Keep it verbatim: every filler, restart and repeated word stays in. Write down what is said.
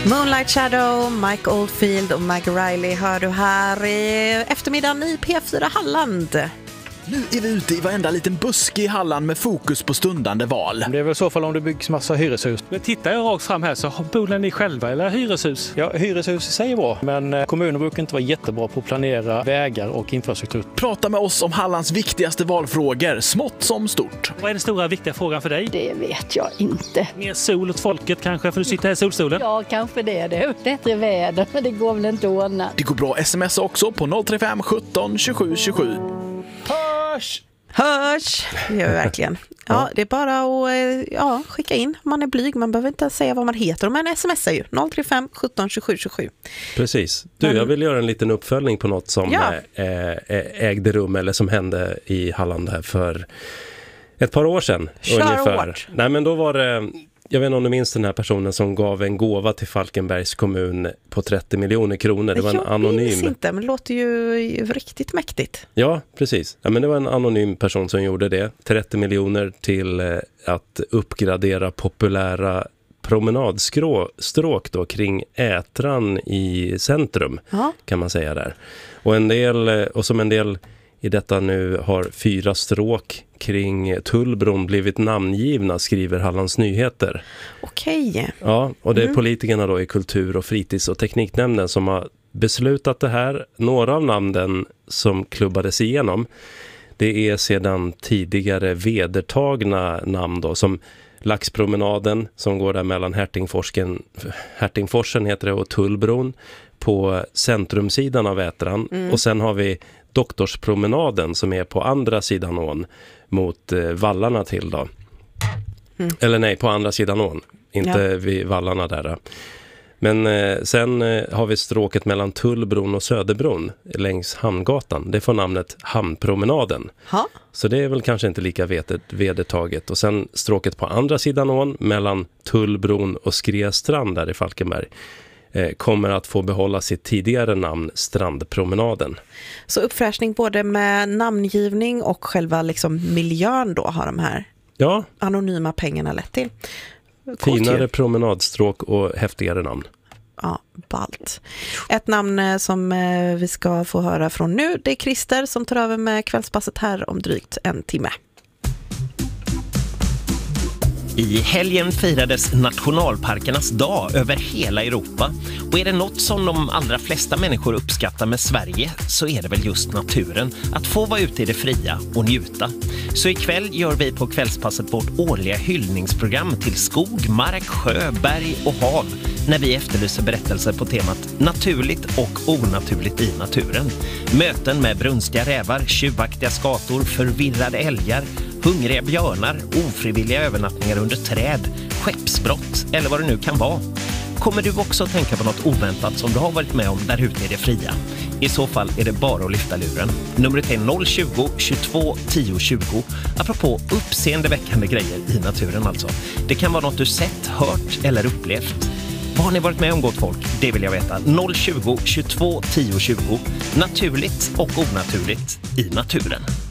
Moonlight Shadow, Mike Oldfield och Maggie Riley hör du här i eftermiddagen i P fyra Halland. Nu är vi ute i varenda liten buske i Halland med fokus på stundande val. Det är väl så fall om det byggs massa hyreshus. Men tittar jag rakt fram här så bor ni själva eller hyreshus? Ja, hyreshus i sig är bra, men kommunen brukar inte vara jättebra på att planera vägar och infrastruktur. Prata med oss om Hallands viktigaste valfrågor, smått som stort. Vad är den stora viktiga frågan för dig? Det vet jag inte. Mer sol åt folket kanske, för du sitter här i solstolen? Ja, kanske det är det. Bättre väder, men det går väl inte att ordna. Det går bra sms också på noll tre fem sjutton tjugosju tjugosju. Hörs! Hörs! Det gör vi verkligen. Ja, det är bara att ja, skicka in om man är blyg. Man behöver inte säga vad man heter, men smsar ju noll tre fem sjutton tjugosju tjugosju. Precis. Du, men... jag vill göra en liten uppföljning på något som ja. ägde rum eller som hände i Halland här för ett par år sedan. Kör ungefär. Hårt. Nej, men då var det... Jag vet inte om du minns den här personen som gav en gåva till Falkenbergs kommun på trettio miljoner kronor. Det var en jag anonym... Jag minns inte, men det låter ju riktigt mäktigt. Ja, precis. Ja, men det var en anonym person som gjorde det. trettio miljoner till eh, att uppgradera populära promenadstråk då kring Ätran i centrum, Aha. kan man säga där. Och en del, och som en del i detta nu har fyra stråk kring Tullbron blivit namngivna, skriver Hallands Nyheter. Okej. Ja, och det är mm. politikerna då i kultur- och fritids- och tekniknämnden som har beslutat det här. Några av namnen som klubbades igenom, det är sedan tidigare vedertagna namn då, som Laxpromenaden som går där mellan Hertingforsen, Hertingforsen heter det, och Tullbron på centrumsidan av Ätran. Mm. Och sen har vi Doktorspromenaden som är på andra sidan ån mot eh, vallarna till då. Mm. Eller nej, på andra sidan ån. Inte ja. vid vallarna där då. Men eh, sen eh, har vi stråket mellan Tullbron och Söderbron längs Hamngatan. Det får namnet Hamnpromenaden. Ha? Så det är väl kanske inte lika vedertaget. Och sen stråket på andra sidan ån mellan Tullbron och Skrestrand där i Falkenberg kommer att få behålla sitt tidigare namn Strandpromenaden. Så uppfräschning både med namngivning och själva liksom miljön då har de här ja. anonyma pengarna lett till. Finare promenadstråk och häftigare namn. Ja, ballt. Ett namn som vi ska få höra från nu, det är Christer som tar över med kvällspasset här om drygt en timme. I helgen firades nationalparkernas dag över hela Europa. Och är det något som de allra flesta människor uppskattar med Sverige så är det väl just naturen. Att få vara ute i det fria och njuta. Så ikväll gör vi på kvällspasset vårt årliga hyllningsprogram till skog, mark, sjö, berg och hav. När vi efterlyser berättelser på temat naturligt och onaturligt i naturen. Möten med brunstiga rävar, tjuvaktiga skator, förvirrade älgar, hungriga björnar, ofrivilliga övernattningar under träd, skeppsbrott eller vad det nu kan vara. Kommer du också att tänka på något oväntat som du har varit med om där ute i det fria? I så fall är det bara att lyfta luren. Numret är noll tjugo, tjugotvå, tio, tjugo. Apropå uppseendeväckande grejer i naturen alltså. Det kan vara något du sett, hört eller upplevt. Vad har ni varit med om, gott folk? Det vill jag veta. noll tjugo, tjugotvå, tio, tjugo. Naturligt och onaturligt i naturen.